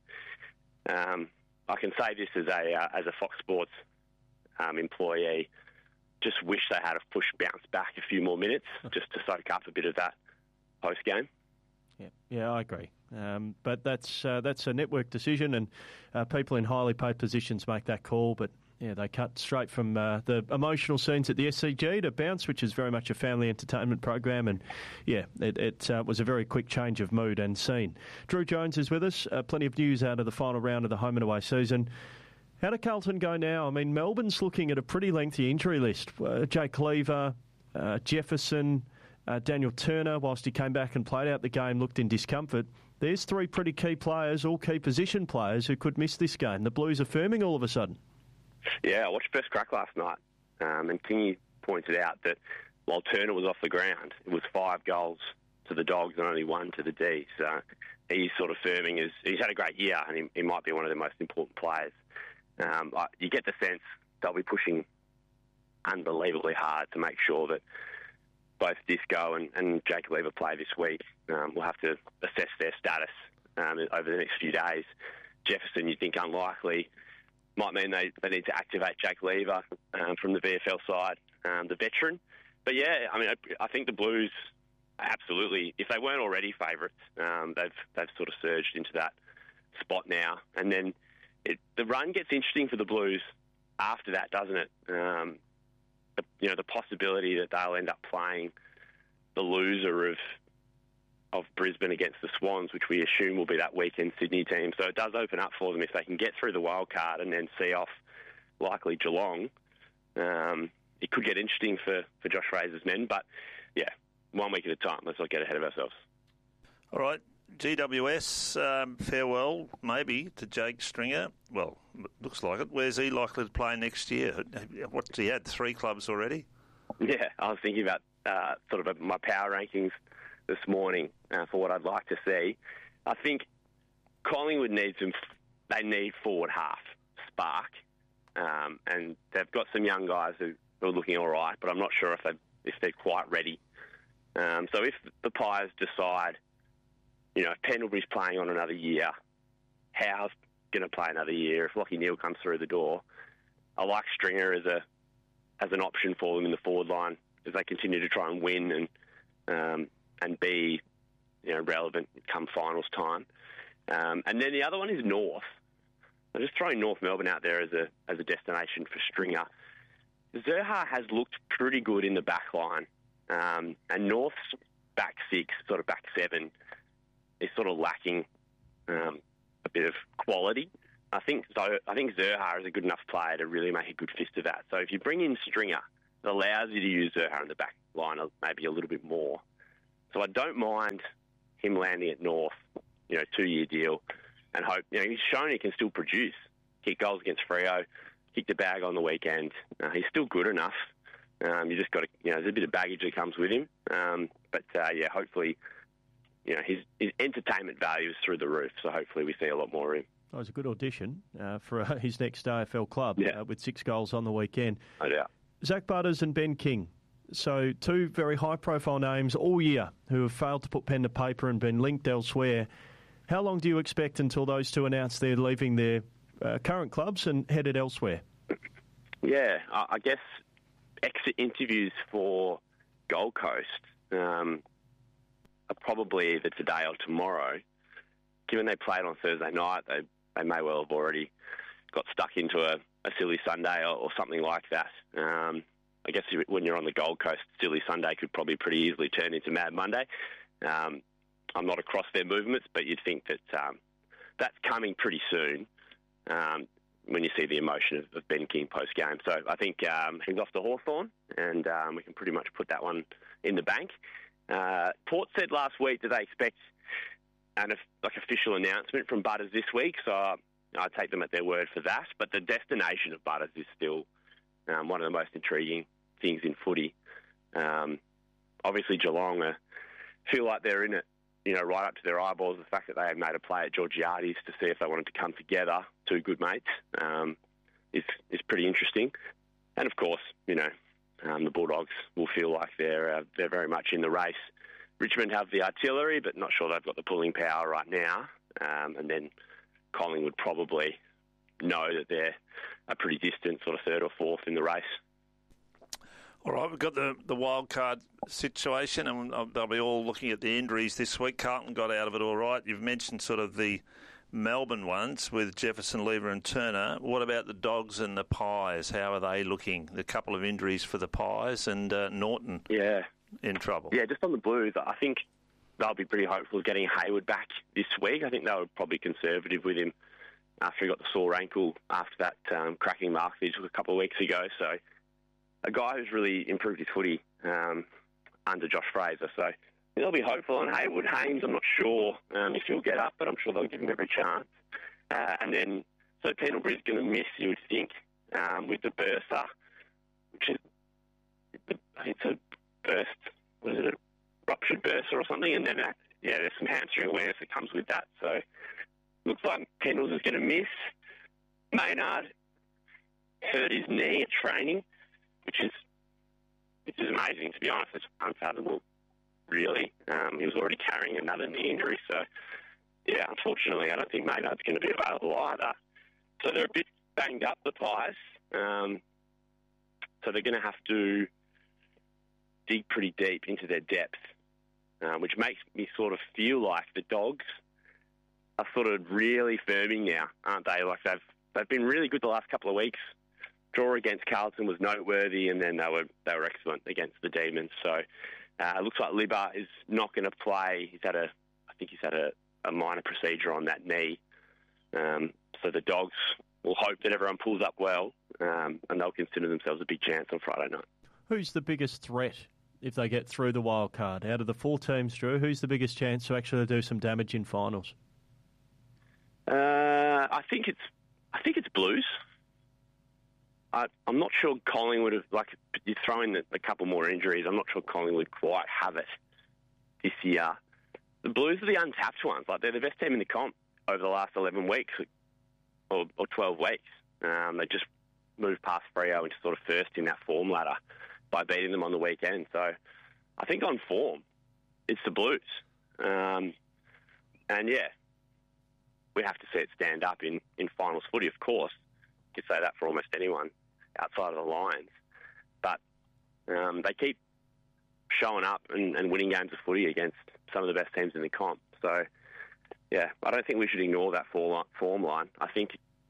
um, I can say this as a uh, as a Fox Sports um, employee. Just wish they had a push bounce back a few more minutes just to soak up a bit of that post game. Yeah, yeah, I agree. Um, but that's uh, that's a network decision, and uh, people in highly paid positions make that call. But yeah, they cut straight from uh, the emotional scenes at the S C G to Bounce, which is very much a family entertainment program. And yeah, it, it uh, was a very quick change of mood and scene. Drew Jones is with us. Uh, plenty of news out of the final round of the home and away season. How did Carlton go now? I mean, Melbourne's looking at a pretty lengthy injury list. Uh, Jake Lever, uh, Jefferson, uh, Daniel Turner, whilst he came back and played out the game, looked in discomfort. There's three pretty key players, all key position players, who could miss this game. The Blues are firming all of a sudden. Yeah, I watched first crack last night, um, and Kingy pointed out that while Turner was off the ground, it was five goals to the Dogs and only one to the D. So he's sort of firming. As, he's had a great year, and he, he might be one of the most important players. Um, you get the sense they'll be pushing unbelievably hard to make sure that both Disco and, and Jake Lever play this week. Um, we'll have to assess their status um, over the next few days. Jefferson, you think unlikely. Might mean they, they need to activate Jake Lever um, from the V F L side, um, the veteran. But yeah, I mean, I, I think the Blues, absolutely, if they weren't already favourites, um, they've they've sort of surged into that spot now. And then it, the run gets interesting for the Blues after that, doesn't it? Um, the, you know, the possibility that they'll end up playing the loser of of Brisbane against the Swans, which we assume will be that weekend Sydney team. So it does open up for them if they can get through the wild card and then see off likely Geelong. Um, it could get interesting for, for Josh Fraser's men, but yeah, one week at a time. Let's not get ahead of ourselves. All right, G W S, um, farewell maybe to Jake Stringer. Well, looks like it. Where's he likely to play next year? What's he had? Three clubs already? Yeah, I was thinking about uh, sort of my power rankings this morning uh, for what I'd like to see. I think Collingwood needs some. They need forward half spark, um, and they've got some young guys who, who are looking all right, but I'm not sure if they if they're quite ready. Um, so if the Pies decide, you know, if Pendlebury's playing on another year, Howe's going to play another year. If Lachie Neale comes through the door, I like Stringer as a as an option for them in the forward line as they continue to try and win and. Um, and be, you know, relevant come finals time. Um, and then the other one is North. I'm just throwing North Melbourne out there as a as a destination for Stringer. Zerha has looked pretty good in the back line, um, and North's back six, sort of back seven, is sort of lacking um, a bit of quality. I think so. I think Zerha is a good enough player to really make a good fist of that. So if you bring in Stringer, it allows you to use Zerha in the back line maybe a little bit more. So I don't mind him landing at North, you know, two-year deal, and hope, you know, he's shown he can still produce, kick goals against Freo, kick the bag on the weekend. Uh, he's still good enough. Um, you just got to, you know, there's a bit of baggage that comes with him. Um, but, uh, yeah, hopefully, you know, his, his entertainment value is through the roof. So hopefully we see a lot more of him. Oh, it was a good audition uh, for uh, his next A F L club yeah. uh, with six goals on the weekend. No doubt. Zach Butters and Ben King. So two very high-profile names all year who have failed to put pen to paper and been linked elsewhere. How long do you expect until those two announce they're leaving their uh, current clubs and headed elsewhere? Yeah, I guess exit interviews for Gold Coast um, are probably either today or tomorrow. Given they played on Thursday night, they, they may well have already got stuck into a, a silly Sunday or, or something like that. Um, I guess when you're on the Gold Coast, silly Sunday could probably pretty easily turn into Mad Monday. Um, I'm not across their movements, but you'd think that um, that's coming pretty soon um, when you see the emotion of, of Ben King post-game. So I think um, he's off to Hawthorn, and um, we can pretty much put that one in the bank. Uh, Port said last week that they expect an like official announcement from Butters this week, so I take them at their word for that. But the destination of Butters is still um, one of the most intriguing things in footy. Um, obviously, Geelong uh, feel like they're in it, you know, right up to their eyeballs. The fact that they had made a play at Georgiades to see if they wanted to come together, two good mates, um, is is pretty interesting. And of course, you know, um, the Bulldogs will feel like they're uh, they're very much in the race. Richmond have the artillery, but not sure they've got the pulling power right now. Um, and then Collingwood probably know that they're a pretty distant sort of third or fourth in the race. All right, we've got the, the wild card situation, and they'll be all looking at the injuries this week. Carlton got out of it all right. You've mentioned sort of the Melbourne ones with Jefferson, Lever and Turner. What about the Dogs and the Pies? How are they looking? The couple of injuries for the Pies and uh, Norton yeah. in trouble. Yeah, just on the Blues, I think they'll be pretty hopeful of getting Hayward back this week. I think they were probably conservative with him after he got the sore ankle after that um, cracking mark he took a couple of weeks ago. So a guy who's really improved his footy um, under Josh Fraser. So they'll be hopeful on Hayward. Haynes, I'm not sure um, if he'll get up, but I'm sure they'll give him every chance. Uh, and then, so Pendlebury's going to miss, you would think, um, with the bursa, which is, I think it's a burst, what is it, a ruptured bursa or something, and then, uh, yeah, there's some hamstring awareness that comes with that. So looks like Pendles is going to miss. Maynard hurt his knee at training, which is which is amazing, to be honest. It's unfathomable, really. Um, he was already carrying another knee injury, so, yeah, unfortunately, I don't think Maynard's going to be available either. So they're a bit banged up, the Pies. Um, so they're going to have to dig pretty deep into their depth, uh, which makes me sort of feel like the Dogs are sort of really firming now, aren't they? Like they've they've been really good the last couple of weeks. Draw against Carlton was noteworthy, and then they were they were excellent against the Demons. So uh, it looks like Libba is not going to play. He's had a, I think he's had a, a minor procedure on that knee. Um, so the Dogs will hope that everyone pulls up well, um, and they'll consider themselves a big chance on Friday night. Who's the biggest threat if they get through the wild card? Out of the four teams, Drew, who's the biggest chance to actually do some damage in finals? Uh, I think it's I think it's Blues. I, I'm not sure Collingwood have, like, you throw in a couple more injuries, I'm not sure Collingwood quite have it this year. The Blues are the untapped ones. Like, they're the best team in the comp over the last eleven weeks or, or twelve weeks. Um, they just moved past Freo into sort of first in that form ladder by beating them on the weekend. So I think on form, it's the Blues. Um, and, yeah, we have to see it stand up in, in finals footy, of course. You could say that for almost anyone outside of the Lions. But um, they keep showing up and, and winning games of footy against some of the best teams in the comp. So, yeah, I don't think we should ignore that form line. I think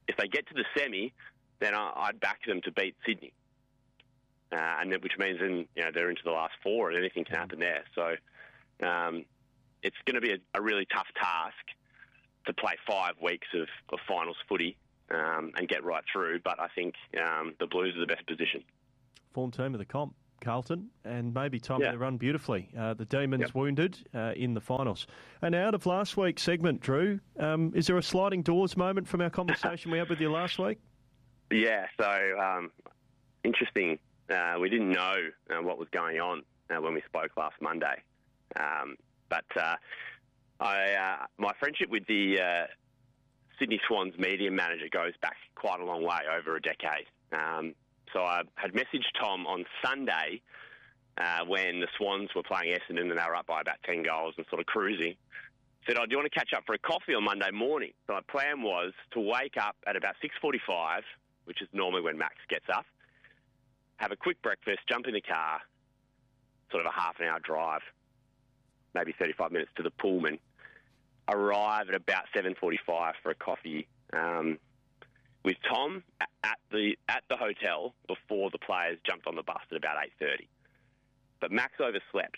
if they get to the semi, then I, I'd back them to beat Sydney, uh, and then, which means then you know they're into the last four, and anything can happen there. So um, it's going to be a, a really tough task to play five weeks of, of finals footy um, and get right through. But I think um, the Blues are the best position. Form team of the comp, Carlton, and maybe time Yeah. to run beautifully. Uh, the Demons Yep. wounded uh, in the finals. And out of last week's segment, Drew, um, is there a sliding doors moment from our conversation we had with you last week? Yeah, so um, interesting. Uh, we didn't know uh, what was going on uh, when we spoke last Monday. Um, but uh, I, uh, my friendship with the uh, Sydney Swans media manager goes back quite a long way, over a decade. Um, so I had messaged Tom on Sunday uh, when the Swans were playing Essendon and they were up by about ten goals and sort of cruising. Said, oh, do you want to catch up for a coffee on Monday morning? So my plan was to wake up at about six forty-five, which is normally when Max gets up, have a quick breakfast, jump in the car, sort of a half an hour drive, maybe thirty-five minutes to the Pullman, arrive at about seven forty-five for a coffee um, with Tom at the at the hotel before the players jumped on the bus at about eight thirty. But Max overslept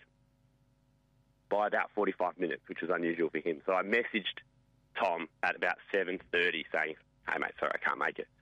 by about forty-five minutes, which was unusual for him. So I messaged Tom at about seven thirty saying, hey, mate, sorry, I can't make it.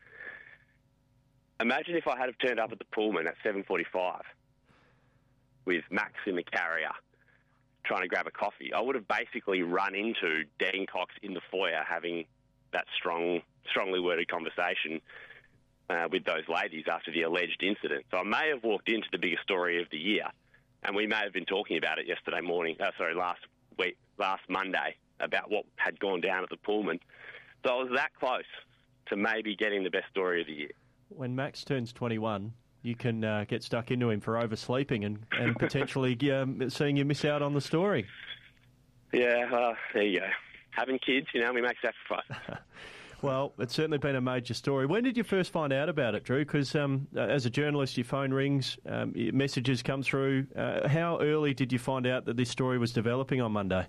Imagine if I had have turned up at the Pullman at seven forty-five with Max in the carrier trying to grab a coffee. I would have basically run into Dean Cox in the foyer having that strong, strongly worded conversation uh, with those ladies after the alleged incident. So I may have walked into the biggest story of the year, and we may have been talking about it yesterday morning, uh, sorry, last week, last Monday, about what had gone down at the Pullman. So I was that close to maybe getting the best story of the year. When Max turns twenty-one, you can uh, get stuck into him for oversleeping and, and potentially um, seeing you miss out on the story. Yeah, uh, there you go. Having kids, you know, we make sacrifices. Well, it's certainly been a major story. When did you first find out about it, Drew? Because um, as a journalist, your phone rings, um, your messages come through. Uh, how early did you find out that this story was developing on Monday?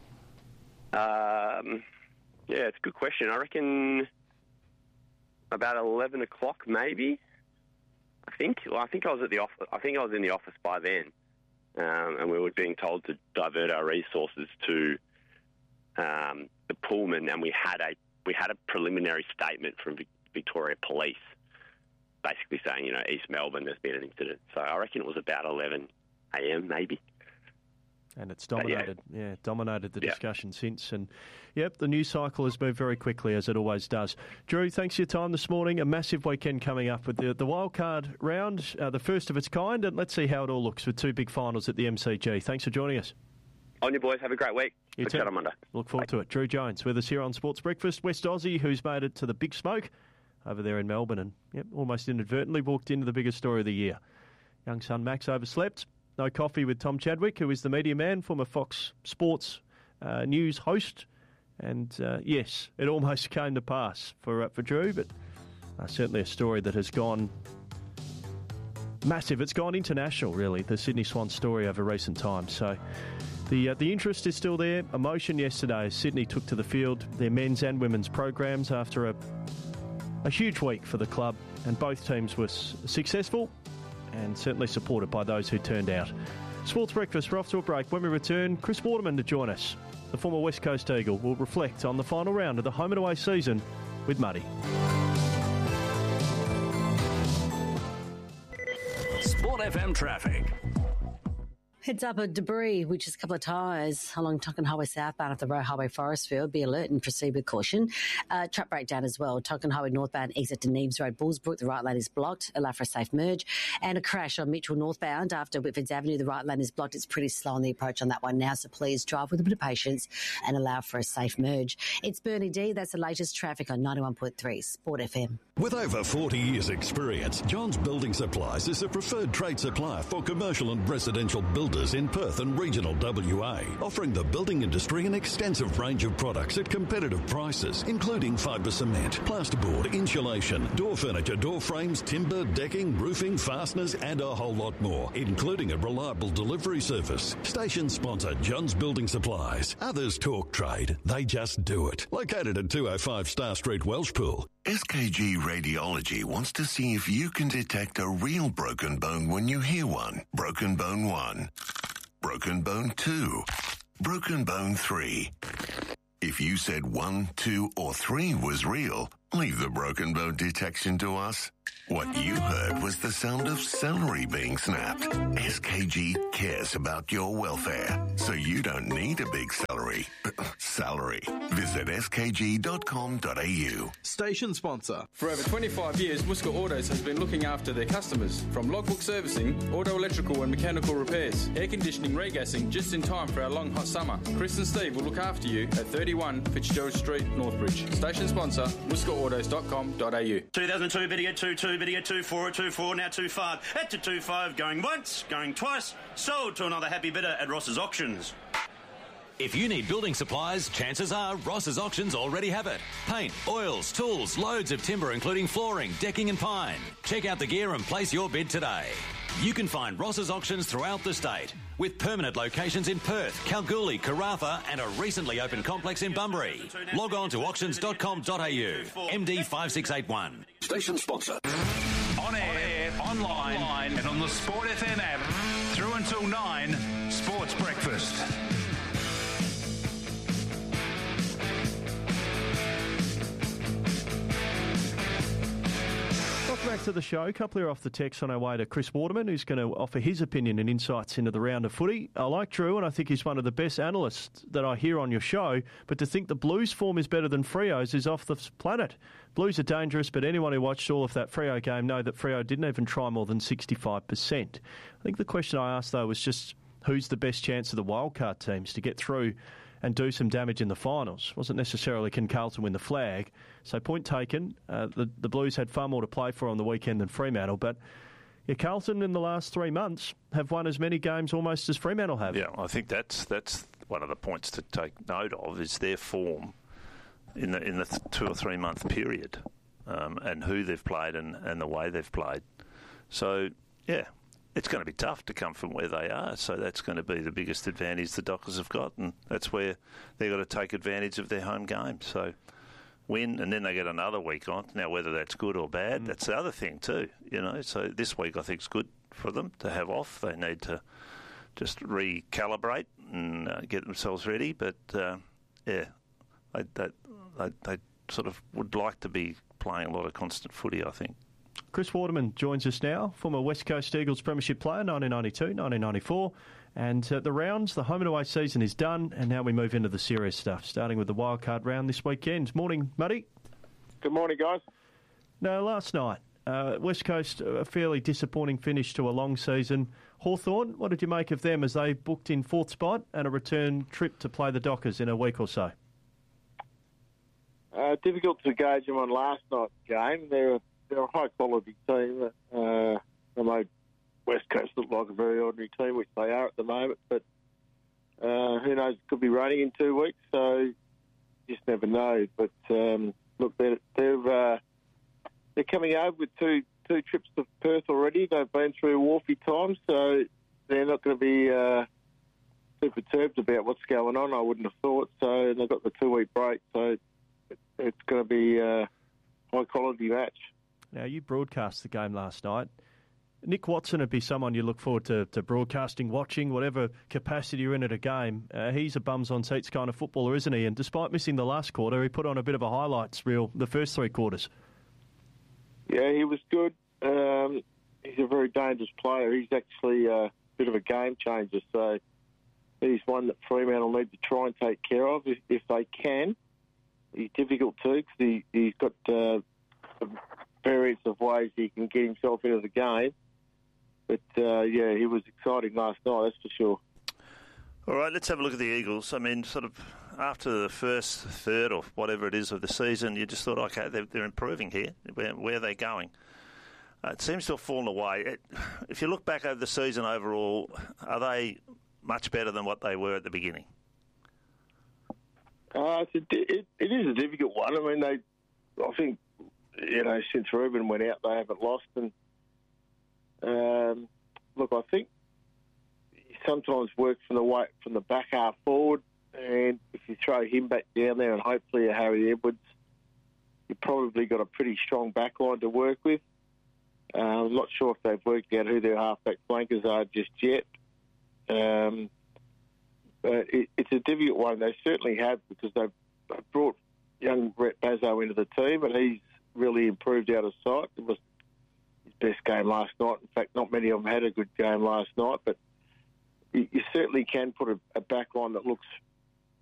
Um, yeah, it's a good question. I reckon about eleven o'clock, maybe. I think. Well, I think I was at the office. I think I was in the office by then, um, and we were being told to divert our resources to um, the Pullman, and we had a we had a preliminary statement from Vic- Victoria Police, basically saying, you know, East Melbourne, there's been an incident. So I reckon it was about eleven a.m. maybe. And it's dominated, yeah. yeah, dominated the Yeah. discussion since. And, yep, the news cycle has moved very quickly, as it always does. Drew, thanks for your time this morning. A massive weekend coming up with the, the wildcard round, uh, the first of its kind. And let's see how it all looks with two big finals at the M C G. Thanks for joining us. On you, boys. Have a great week. You Good too. chat on Monday. Look forward to it. Drew Jones with us here on Sports Breakfast. West Aussie, who's made it to the big smoke over there in Melbourne and, yep, almost inadvertently walked into the biggest story of the year. Young son Max overslept. No coffee with Tom Chadwick, who is the media man, former Fox Sports uh, news host. And, uh, yes, it almost came to pass for uh, for Drew, but uh, certainly a story that has gone massive. It's gone international, really, the Sydney Swans story over recent times. So the, uh, the interest is still there. Emotion yesterday as Sydney took to the field their men's and women's programs after a, a huge week for the club, and both teams were s- successful and certainly supported by those who turned out. Sports Breakfast, we're off to a break. When we return, Chris Waterman to join us. The former West Coast Eagle will reflect on the final round of the home and away season with Muddy. Sport F M traffic. Heads up of debris, which is a couple of tyres along Tonkin Highway southbound of the Roe Highway Forestfield. Be alert and proceed with caution. Uh, truck breakdown as well. Tonkin Highway northbound exit to Neves Road, Bullsbrook. The right lane is blocked. Allow for a safe merge. And a crash on Mitchell northbound after Whitfords Avenue. The right lane is blocked. It's pretty slow on the approach on that one now, so please drive with a bit of patience and allow for a safe merge. It's Bernie D. That's the latest traffic on ninety-one point three Sport F M. With over forty years' experience, John's Building Supplies is the preferred trade supplier for commercial and residential builders Builders in Perth and regional W A, offering the building industry an extensive range of products at competitive prices, including fibre cement, plasterboard, insulation, door furniture, door frames, timber, decking, roofing, fasteners and a whole lot more, including a reliable delivery service. Station sponsor John's Building Supplies. Others talk trade, they just do it. Located at two oh five Star Street, Welshpool. S K G Radiology wants to see if you can detect a real broken bone when you hear one. Broken bone one. Broken bone two. Broken bone three. If you said one, two, or three was real, leave the broken bone detection to us. What you heard was the sound of celery being snapped. S K G cares about your welfare, so you don't need a big celery. Salary. Visit s k g dot com dot a u. Station sponsor. For over twenty-five years, Muska Autos has been looking after their customers. From logbook servicing, auto electrical and mechanical repairs, air conditioning, regassing, just in time for our long hot summer. Chris and Steve will look after you at thirty-one Fitzgerald Street, Northbridge. Station sponsor, muska autos dot com dot a u. two thousand two, Video two two, Video two four, two four, now two five. At to two five, going once, going twice. Sold to another happy bidder at Ross's Auctions. If you need building supplies, chances are Ross's Auctions already have it. Paint, oils, tools, loads of timber including flooring, decking and pine. Check out the gear and place your bid today. You can find Ross's Auctions throughout the state, with permanent locations in Perth, Kalgoorlie, Karratha and a recently opened complex in Bunbury. Log on to auctions dot com dot a u. M D five six eight one. Station sponsor. On air, online, online and on the Sport F M app. Through until nine, Sports Breakfast. Welcome back to the show. A couple are off the text on our way to Chris Waterman, who's going to offer his opinion and insights into the round of footy. I like Drew, and I think he's one of the best analysts that I hear on your show, but to think the Blues' form is better than Freo's is off the planet. Blues are dangerous, but anyone who watched all of that Freo game know that Freo didn't even try more than sixty-five percent. I think the question I asked, though, was just who's the best chance of the wildcard teams to get through and do some damage in the finals. Wasn't necessarily can Carlton win the flag. So point taken, uh, the, the Blues had far more to play for on the weekend than Fremantle, but yeah, Carlton in the last three months have won as many games almost as Fremantle have. Yeah, I think that's that's one of the points to take note of is their form in the in the th- two or three month period, um, and who they've played and, and the way they've played. So yeah, it's going to be tough to come from where they are. So that's going to be the biggest advantage the Dockers have got, and that's where they've got to take advantage of their home game. So win, and then they get another week on. Now, whether that's good or bad, mm. that's the other thing too. You know, so this week I think is good for them to have off. They need to just recalibrate and uh, get themselves ready. But uh, yeah, they, they, they, they sort of would like to be playing a lot of constant footy, I think. Chris Waterman joins us now, former West Coast Eagles premiership player, nineteen ninety-two, nineteen ninety-four. And uh, the rounds, the home and away season is done, and now we move into the serious stuff, starting with the wildcard round this weekend. Morning, Muddy. Good morning, guys. No, last night, uh, West Coast, a fairly disappointing finish to a long season. Hawthorn, what did you make of them as they booked in fourth spot and a return trip to play the Dockers in a week or so? Uh, difficult to gauge them on last night's game. They're a, they're a high-quality team. Uh, they made West Coast look like a very ordinary team, which they are at the moment. But uh, who knows? It could be raining in two weeks, so you just never know. But um, look, they're they're, uh, they're coming over with two two trips to Perth already. They've been through Wharfie times, so they're not going to be uh, too perturbed about what's going on. I wouldn't have thought. So they've got the two week break, so it, it's going to be a high quality match. Now you broadcast the game last night. Nick Watson would be someone you look forward to, to broadcasting, watching, whatever capacity you're in at a game. Uh, he's a bums-on-seats kind of footballer, isn't he? And despite missing the last quarter, he put on a bit of a highlights reel the first three quarters. Yeah, he was good. Um, he's a very dangerous player. He's actually a bit of a game changer, so he's one that Fremantle need to try and take care of if, if they can. He's difficult too because he, he's got uh, various of ways he can get himself into the game. But, uh, yeah, he was exciting last night, that's for sure. All right, let's have a look at the Eagles. I mean, sort of after the first third or whatever it is of the season, you just thought, okay, they're, they're improving here. Where, where are they going? Uh, it seems to have fallen away. It, if you look back over the season overall, are they much better than what they were at the beginning? Uh, it's a, it, it is a difficult one. I mean, they, I think, you know, since Ruben went out, they haven't lost. And um, look, I think he sometimes works from the way, from the back half forward, and if you throw him back down there and hopefully a Harry Edwards, you've probably got a pretty strong back line to work with. Uh, I'm not sure if they've worked out who their halfback flankers are just yet. Um, but it, it's a difficult one. They certainly have, because they've, they've brought young Rhett Bazzo into the team, and he's really improved out of sight. It was his best game last night. In fact, not many of them had a good game last night, but you, you certainly can put a, a back line that looks